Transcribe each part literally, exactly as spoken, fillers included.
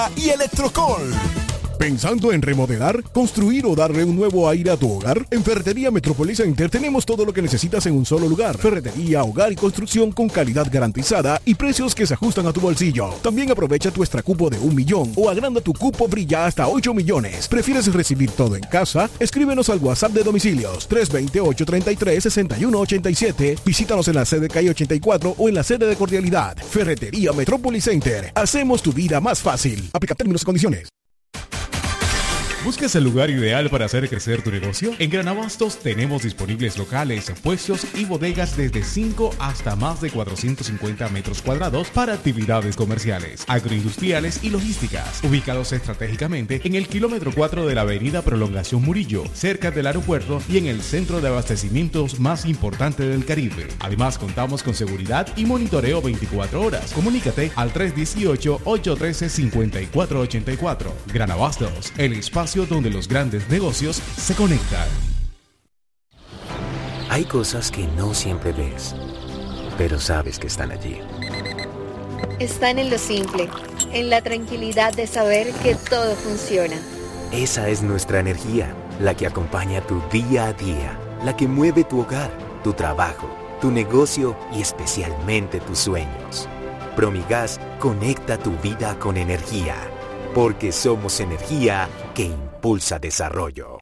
y Electrocol. ¿Pensando en remodelar, construir o darle un nuevo aire a tu hogar? En Ferretería Metrópolis Center tenemos todo lo que necesitas en un solo lugar. Ferretería, hogar y construcción con calidad garantizada y precios que se ajustan a tu bolsillo. También aprovecha tu extra cupo de un millón o agranda tu cupo Brilla hasta ocho millones. ¿Prefieres recibir todo en casa? Escríbenos al WhatsApp de domicilios tres dos cero, ocho tres tres, seis uno ocho siete. Visítanos en la sede calle ochenta y cuatro o en la sede de Cordialidad. Ferretería Metrópolis Center. Hacemos tu vida más fácil. Aplica términos y condiciones. ¿Buscas el lugar ideal para hacer crecer tu negocio? En Gran Abastos tenemos disponibles locales, puestos y bodegas desde cinco hasta más de cuatrocientos cincuenta metros cuadrados para actividades comerciales, agroindustriales y logísticas, ubicados estratégicamente en el kilómetro cuatro de la avenida Prolongación Murillo, cerca del aeropuerto y en el centro de abastecimientos más importante del Caribe. Además, contamos con seguridad y monitoreo veinticuatro horas. Comunícate al tres uno ocho, ocho uno tres, cinco cuatro ocho cuatro. Gran Abastos, el espacio donde los grandes negocios se conectan. Hay cosas que no siempre ves, pero sabes que están allí. Están en lo simple, en la tranquilidad de saber que todo funciona. Esa es nuestra energía, la que acompaña tu día a día, la que mueve tu hogar, tu trabajo, tu negocio y especialmente tus sueños. Promigas conecta tu vida con energía, porque somos energía que impulsa desarrollo.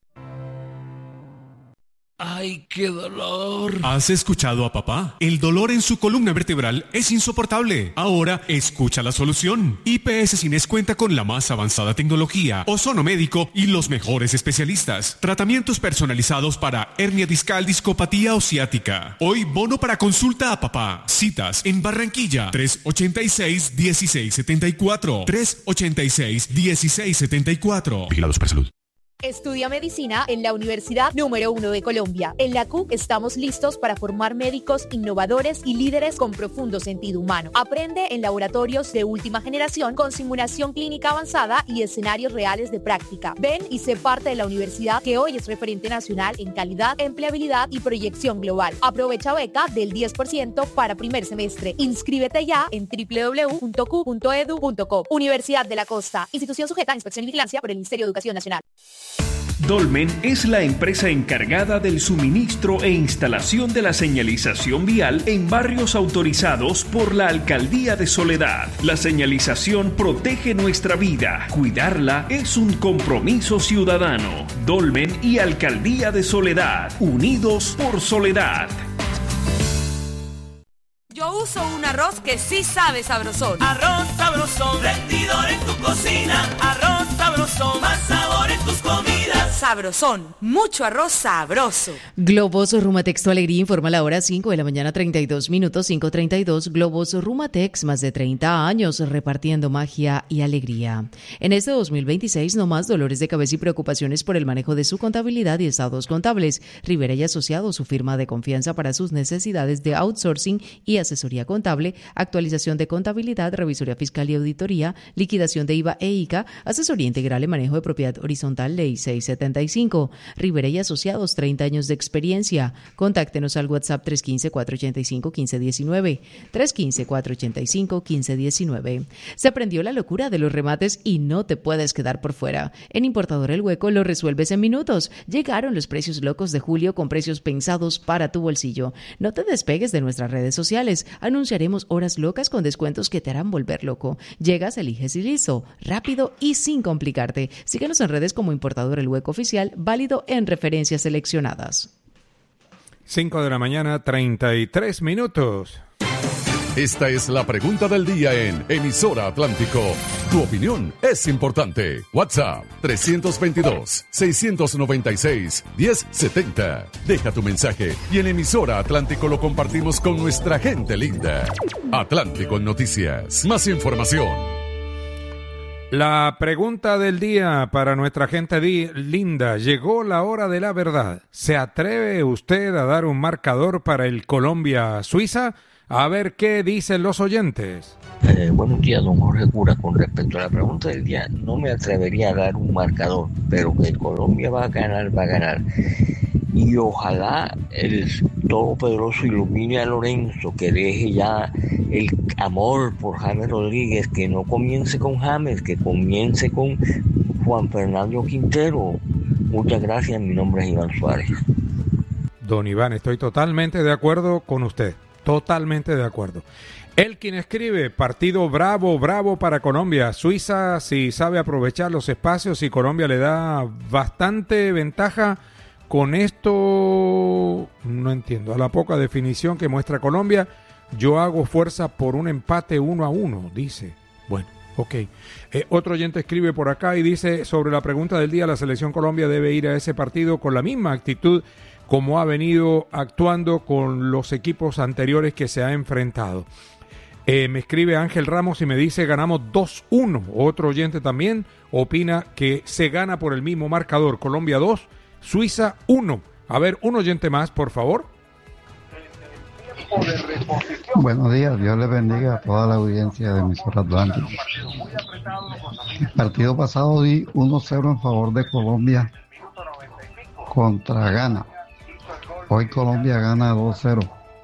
¡Ay, qué dolor! ¿Has escuchado a papá? El dolor en su columna vertebral es insoportable. Ahora, escucha la solución. I P S Cines cuenta con la más avanzada tecnología, ozono médico y los mejores especialistas. Tratamientos personalizados para hernia discal, discopatía o ciática. Hoy, bono para consulta a papá. Citas en Barranquilla. tres ocho seis, uno seis siete cuatro. tres ocho seis, uno seis siete cuatro. Vigilados para salud. Estudia medicina en la Universidad número uno de Colombia. En la C U estamos listos para formar médicos innovadores y líderes con profundo sentido humano. Aprende en laboratorios de última generación con simulación clínica avanzada y escenarios reales de práctica. Ven y sé parte de la universidad que hoy es referente nacional en calidad, empleabilidad y proyección global. Aprovecha beca del diez por ciento para primer semestre. Inscríbete ya en doble u doble u doble u punto cu punto edu punto co. Universidad de la Costa. Institución sujeta a inspección y vigilancia por el Ministerio de Educación Nacional. Dolmen es la empresa encargada del suministro e instalación de la señalización vial en barrios autorizados por la Alcaldía de Soledad. La señalización protege nuestra vida. Cuidarla es un compromiso ciudadano. Dolmen y Alcaldía de Soledad, unidos por Soledad. Yo uso un arroz que sí sabe sabrosón. Arroz sabrosón, rendidor en tu cocina. Arroz sabrosón, más sabor en tus comidas. Sabrosón, mucho arroz sabroso. Globos Rumatex, tu alegría, informa la hora cinco de la mañana, treinta y dos minutos, cinco treinta y dos. Globos Rumatex, más de treinta años repartiendo magia y alegría. En este dos mil veintiséis, no más dolores de cabeza y preocupaciones por el manejo de su contabilidad y estados contables. Rivera y Asociados, su firma de confianza para sus necesidades de outsourcing y asesoría contable, actualización de contabilidad, revisoría fiscal y auditoría, liquidación de I V A e I C A, asesoría integral en manejo de propiedad horizontal, ley seiscientos setenta y cinco. Rivera y Asociados, treinta años de experiencia. Contáctenos al WhatsApp tres uno cinco, cuatro ocho cinco, uno cinco uno nueve, tres uno cinco, cuatro ocho cinco, uno cinco uno nueve. Se prendió la locura de los remates y no te puedes quedar por fuera. En Importador El Hueco lo resuelves en minutos. Llegaron los precios locos de julio con precios pensados para tu bolsillo. No te despegues de nuestras redes sociales. Anunciaremos horas locas con descuentos que te harán volver loco. Llegas, eliges y listo. Rápido y sin complicarte. Síguenos en redes como Importador El Hueco Oficial, válido en referencias seleccionadas. cinco de la mañana, treinta y tres minutos. Esta es la pregunta del día en Emisora Atlántico. Tu opinión es importante. WhatsApp tres dos dos, seis nueve seis, uno cero siete cero. Deja tu mensaje y en Emisora Atlántico lo compartimos con nuestra gente linda. Atlántico en Noticias. Más información. La pregunta del día para nuestra gente di- linda. Llegó la hora de la verdad. ¿Se atreve usted a dar un marcador para el Colombia-Suiza? A ver qué dicen los oyentes. Eh, buenos días, don Jorge Cura. Con respecto a la pregunta del día, no me atrevería a dar un marcador, pero que Colombia va a ganar, va a ganar. y ojalá el Todopoderoso ilumine a Lorenzo, que deje ya el amor por James Rodríguez, que no comience con James, que comience con Juan Fernando Quintero. Muchas gracias, mi nombre es Iván Suárez. Don Iván, estoy totalmente de acuerdo con usted, totalmente de acuerdo. Él quien escribe, partido bravo, bravo para Colombia. Suiza, si sabe aprovechar los espacios y Colombia le da bastante ventaja, con esto no entiendo. A la poca definición que muestra Colombia, yo hago fuerza por un empate uno a uno, dice. Bueno, ok. Eh, otro oyente escribe por acá y dice, sobre la pregunta del día, la selección Colombia debe ir a ese partido con la misma actitud como ha venido actuando con los equipos anteriores que se ha enfrentado. Eh, me escribe Ángel Ramos y me dice, ganamos dos uno. Otro oyente también opina que se gana por el mismo marcador. Colombia dos, Suiza uno. A ver, un oyente más, por favor. Buenos días, Dios les bendiga a toda la audiencia de Emisora Atlántico. El partido pasado di uno cero en favor de Colombia contra Ghana. Hoy Colombia gana dos cero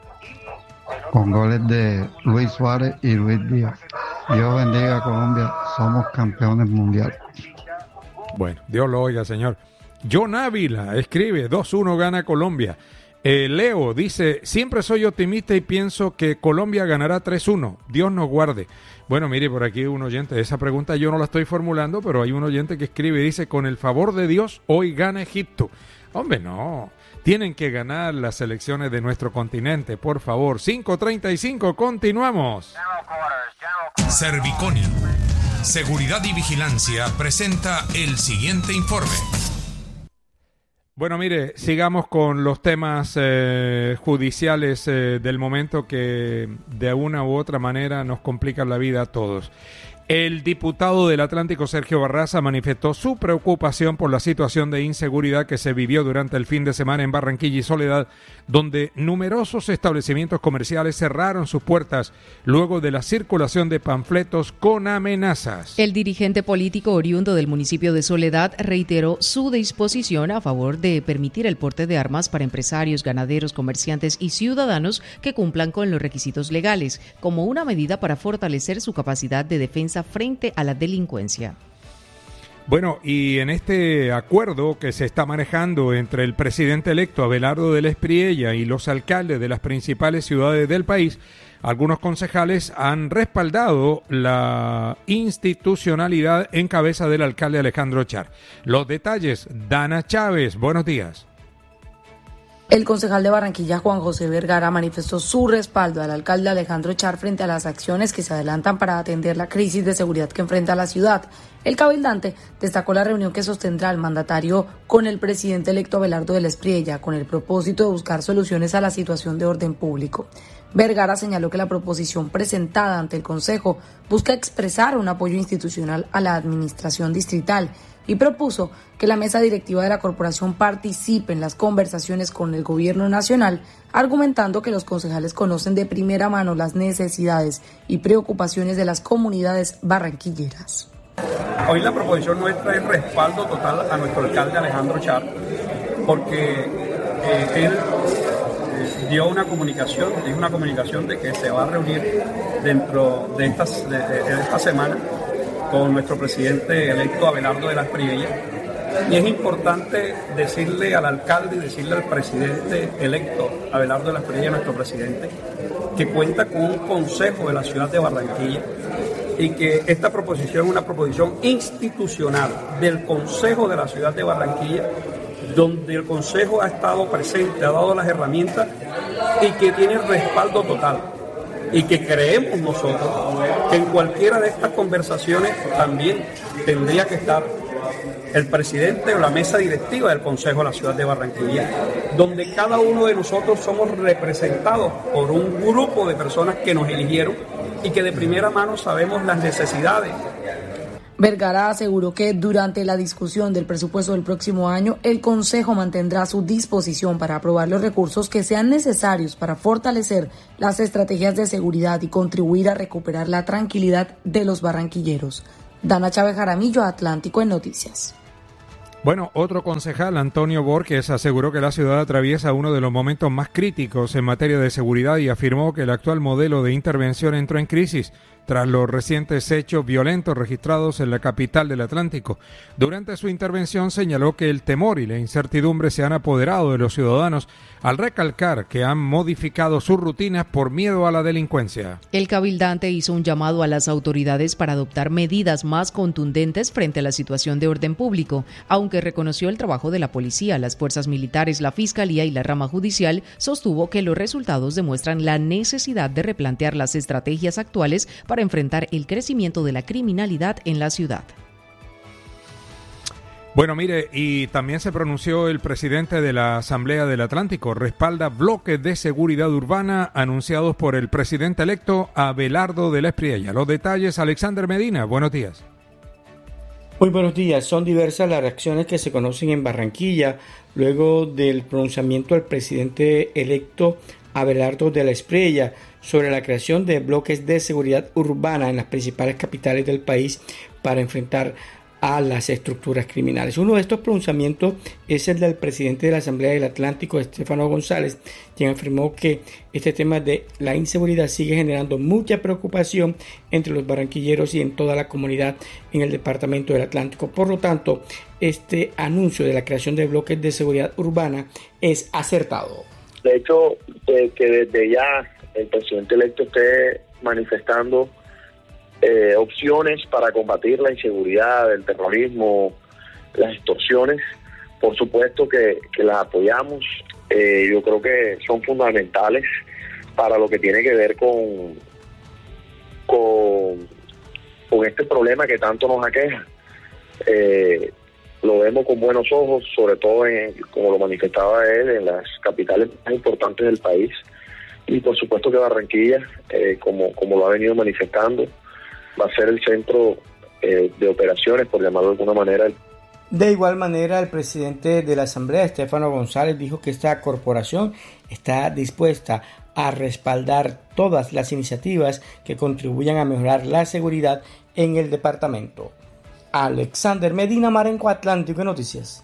con goles de Luis Suárez y Luis Díaz. Dios bendiga a Colombia, somos campeones mundiales. Bueno, Dios lo oiga, señor. John Ávila escribe, dos uno gana Colombia. Eh, Leo dice, siempre soy optimista y pienso que Colombia ganará tres uno. Dios nos guarde. Bueno, mire, por aquí un oyente, esa pregunta yo no la estoy formulando, pero hay un oyente que escribe y dice, con el favor de Dios, hoy gana Egipto. Hombre, no. Tienen que ganar las selecciones de nuestro continente, por favor. cinco treinta y cinco, continuamos. Serviconi, Seguridad y Vigilancia, presenta el siguiente informe. Bueno, mire, sigamos con los temas eh, judiciales eh, del momento que de una u otra manera nos complican la vida a todos. El diputado del Atlántico, Sergio Barraza, manifestó su preocupación por la situación de inseguridad que se vivió durante el fin de semana en Barranquilla y Soledad, donde numerosos establecimientos comerciales cerraron sus puertas luego de la circulación de panfletos con amenazas. El dirigente político oriundo del municipio de Soledad reiteró su disposición a favor de permitir el porte de armas para empresarios, ganaderos, comerciantes y ciudadanos que cumplan con los requisitos legales, como una medida para fortalecer su capacidad de defensa frente a la delincuencia. Bueno, y en este acuerdo que se está manejando entre el presidente electo Abelardo del Espriella y los alcaldes de las principales ciudades del país, algunos concejales han respaldado la institucionalidad en cabeza del alcalde Alejandro Char. Los detalles, Dana Chávez, buenos días. El concejal de Barranquilla, Juan José Vergara, manifestó su respaldo al alcalde Alejandro Char frente a las acciones que se adelantan para atender la crisis de seguridad que enfrenta la ciudad. El cabildante destacó la reunión que sostendrá el mandatario con el presidente electo Abelardo del Espriella, con el propósito de buscar soluciones a la situación de orden público. Vergara señaló que la proposición presentada ante el Consejo busca expresar un apoyo institucional a la administración distrital y propuso que la mesa directiva de la corporación participe en las conversaciones con el gobierno nacional, argumentando que los concejales conocen de primera mano las necesidades y preocupaciones de las comunidades barranquilleras. Hoy la proposición nuestra es respaldo total a nuestro alcalde Alejandro Char, porque eh, él eh, dio una comunicación, dio una comunicación de que se va a reunir dentro de, estas, de, de, de esta semana con nuestro presidente electo Abelardo de la Espriella. Y es importante decirle al alcalde y decirle al presidente electo Abelardo de la Espriella, nuestro presidente, que cuenta con un consejo de la ciudad de Barranquilla y que esta proposición es una proposición institucional del consejo de la ciudad de Barranquilla, donde el consejo ha estado presente, ha dado las herramientas y que tiene respaldo total. Y que creemos nosotros que en cualquiera de estas conversaciones también tendría que estar el presidente o la mesa directiva del Consejo de la Ciudad de Barranquilla, donde cada uno de nosotros somos representados por un grupo de personas que nos eligieron y que de primera mano sabemos las necesidades. Vergara aseguró que durante la discusión del presupuesto del próximo año, el Consejo mantendrá su disposición para aprobar los recursos que sean necesarios para fortalecer las estrategias de seguridad y contribuir a recuperar la tranquilidad de los barranquilleros. Dana Chávez Jaramillo, Atlántico en Noticias. Bueno, otro concejal, Antonio Borges, aseguró que la ciudad atraviesa uno de los momentos más críticos en materia de seguridad y afirmó que el actual modelo de intervención entró en crisis tras los recientes hechos violentos registrados en la capital del Atlántico. Durante su intervención señaló que el temor y la incertidumbre se han apoderado de los ciudadanos al recalcar que han modificado sus rutinas por miedo a la delincuencia. El cabildante hizo un llamado a las autoridades para adoptar medidas más contundentes frente a la situación de orden público. Aunque reconoció el trabajo de la policía, las fuerzas militares, la fiscalía y la rama judicial, sostuvo que los resultados demuestran la necesidad de replantear las estrategias actuales para para enfrentar el crecimiento de la criminalidad en la ciudad. Bueno, mire, y también se pronunció el presidente de la Asamblea del Atlántico, respalda bloques de seguridad urbana anunciados por el presidente electo Abelardo de la Espriella. Los detalles, Alexander Medina, buenos días. Muy buenos días. Son diversas las reacciones que se conocen en Barranquilla luego del pronunciamiento del presidente electo Abelardo de la Espriella sobre la creación de bloques de seguridad urbana en las principales capitales del país para enfrentar a las estructuras criminales. Uno de estos pronunciamientos es el del presidente de la Asamblea del Atlántico, Estefano González, quien afirmó que este tema de la inseguridad sigue generando mucha preocupación entre los barranquilleros y en toda la comunidad en el departamento del Atlántico. Por lo tanto, este anuncio de la creación de bloques de seguridad urbana es acertado. De hecho, de que desde ya el presidente electo esté manifestando eh, opciones para combatir la inseguridad, el terrorismo, las extorsiones, por supuesto que, que las apoyamos. Eh, yo creo que son fundamentales para lo que tiene que ver con, con, con este problema que tanto nos aqueja. Eh, lo vemos con buenos ojos, sobre todo, en, como lo manifestaba él, en las capitales más importantes del país. Y por supuesto que Barranquilla, eh, como, como lo ha venido manifestando, va a ser el centro eh, de operaciones, por llamarlo de alguna manera. De igual manera, el presidente de la Asamblea, Estefano González, dijo que esta corporación está dispuesta a respaldar todas las iniciativas que contribuyan a mejorar la seguridad en el departamento. Alexander Medina, Marenco, Atlántico Noticias.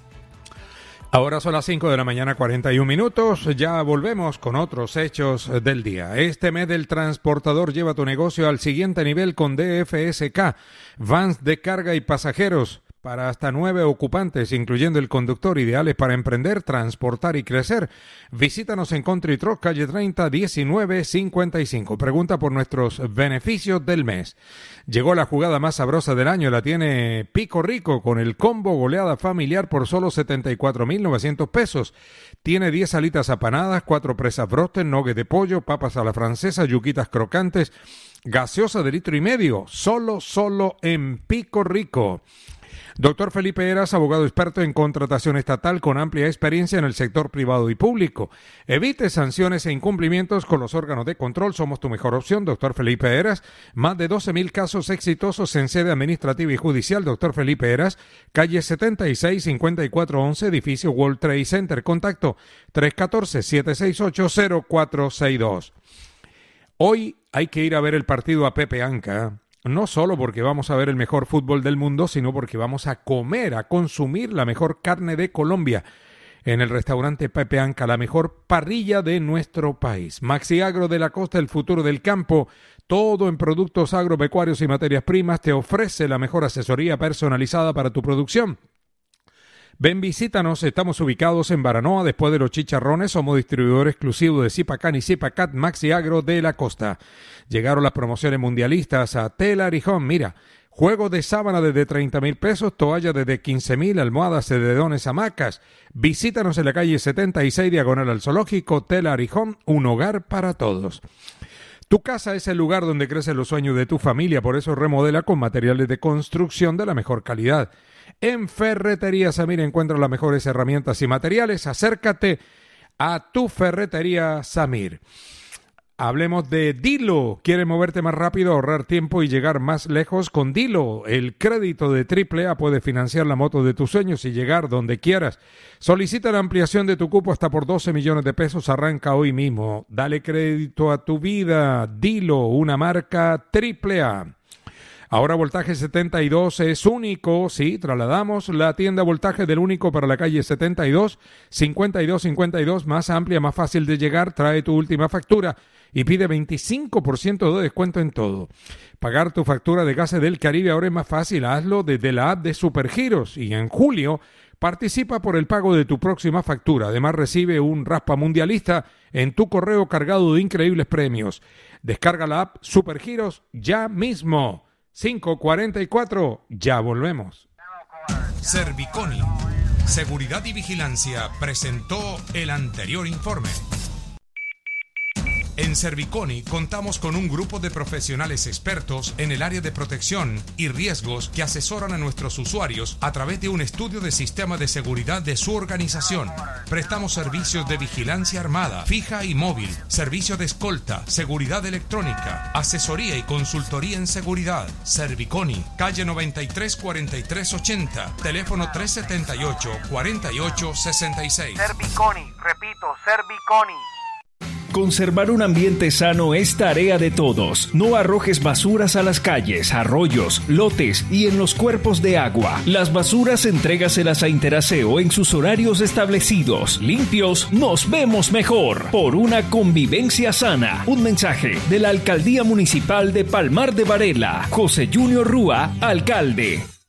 Ahora son las cinco de la mañana, cuarenta y un minutos. Ya volvemos con otros hechos del día. Este mes del transportador lleva tu negocio al siguiente nivel con D F S K. Vans de carga y pasajeros para hasta nueve ocupantes, incluyendo el conductor, ideales para emprender, transportar y crecer. Visítanos en Country Truck, calle treinta, diecinueve cincuenta y cinco. Pregunta por nuestros beneficios del mes. Llegó la jugada más sabrosa del año, la tiene Pico Rico con el combo goleada familiar por solo setenta y cuatro mil novecientos pesos. Tiene diez alitas apanadas, cuatro presas broster, nuggets de pollo, papas a la francesa, yuquitas crocantes, gaseosa de litro y medio, solo, solo en Pico Rico. Doctor Felipe Heras, abogado experto en contratación estatal con amplia experiencia en el sector privado y público. Evite sanciones e incumplimientos con los órganos de control. Somos tu mejor opción, Doctor Felipe Heras. Más de doce mil casos exitosos en sede administrativa y judicial. Doctor Felipe Heras, calle setenta y seis, cincuenta y cuatro once, edificio World Trade Center. Contacto tres uno cuatro, siete seis ocho, cero cuatro seis dos. Hoy hay que ir a ver el partido a Pepe Anca. No solo porque vamos a ver el mejor fútbol del mundo, sino porque vamos a comer, a consumir la mejor carne de Colombia en el restaurante Pepe Anca, la mejor parrilla de nuestro país. Maxi Agro de la Costa, el futuro del campo, todo en productos agropecuarios y materias primas, te ofrece la mejor asesoría personalizada para tu producción. Ven, visítanos, estamos ubicados en Baranoa, después de los Chicharrones, somos distribuidor exclusivo de Zipacan y Zipacat Maxi Agro de la Costa. Llegaron las promociones mundialistas a Telar y Home, mira, juego de sábana desde treinta mil pesos, toalla desde quince mil, almohadas, edredones, hamacas. Visítanos en la calle setenta y seis, diagonal al Zoológico, Telar y Home, un hogar para todos. Tu casa es el lugar donde crecen los sueños de tu familia, por eso remodela con materiales de construcción de la mejor calidad. En Ferretería Samir encuentras las mejores herramientas y materiales. Acércate a tu Ferretería Samir. Hablemos de Dilo. ¿Quieres moverte más rápido, ahorrar tiempo y llegar más lejos? Con Dilo, el crédito de triple A puede financiar la moto de tus sueños y llegar donde quieras. Solicita la ampliación de tu cupo hasta por doce millones de pesos. Arranca hoy mismo. Dale crédito a tu vida. Dilo, una marca triple A. Ahora Voltaje setenta y dos es único, sí, trasladamos la tienda Voltaje del único para la calle setenta y dos, cincuenta y dos cincuenta y dos, más amplia, más fácil de llegar, trae tu última factura y pide veinticinco por ciento de descuento en todo. Pagar tu factura de Gases del Caribe ahora es más fácil, hazlo desde la app de Supergiros y en julio participa por el pago de tu próxima factura. Además recibe un raspa mundialista en tu correo cargado de increíbles premios. Descarga la app Supergiros ya mismo. cinco cuarenta y cuatro, ya volvemos. Serviconi, Seguridad y Vigilancia presentó el anterior informe. En Serviconi contamos con un grupo de profesionales expertos en el área de protección y riesgos que asesoran a nuestros usuarios a través de un estudio de sistema de seguridad de su organización. Prestamos servicios de vigilancia armada, fija y móvil, servicio de escolta, seguridad electrónica, asesoría y consultoría en seguridad. Serviconi, calle noventa y tres cuarenta y tres ochenta, teléfono tres setenta y ocho, cuarenta y ocho sesenta y seis. Serviconi, repito, Serviconi. Conservar un ambiente sano es tarea de todos. No arrojes basuras a las calles, arroyos, lotes y en los cuerpos de agua. Las basuras entrégaselas a Interaseo en sus horarios establecidos. Limpios, nos vemos mejor. Por una convivencia sana. Un mensaje de la Alcaldía Municipal de Palmar de Varela. José Junior Rúa, alcalde.